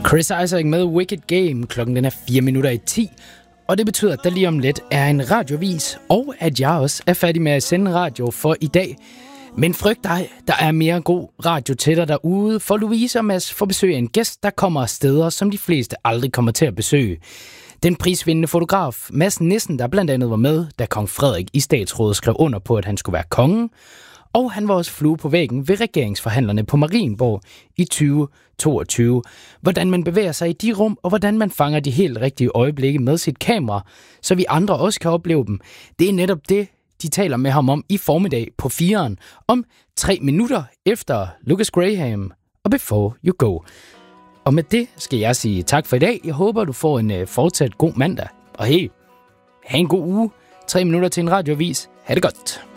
Chris Isaak med Wicked Game. Klokken den er 10:04. Og det betyder, at der lige om lidt er en radiovis, og at jeg også er færdig med at sende radio for i dag. Men frygt dig, der er mere god radio til dig derude, for Louise og Mads får besøg af en gæst, der kommer af steder, som de fleste aldrig kommer til at besøge. Den prisvindende fotograf Mads Nissen, der blandt andet var med, da kong Frederik i statsrådet skrev under på, at han skulle være kongen. Og han var også flue på væggen ved regeringsforhandlerne på Marienborg i 2022. Hvordan man bevæger sig i de rum, og hvordan man fanger de helt rigtige øjeblikke med sit kamera, så vi andre også kan opleve dem. Det er netop det, de taler med ham om i formiddag på 4'eren, om 3 minutter efter Lucas Graham og Before You Go. Og med det skal jeg sige tak for i dag. Jeg håber, du får en fortsat god mandag. Og hey, have en god uge. 3 minutter til en radioavis. Ha' det godt.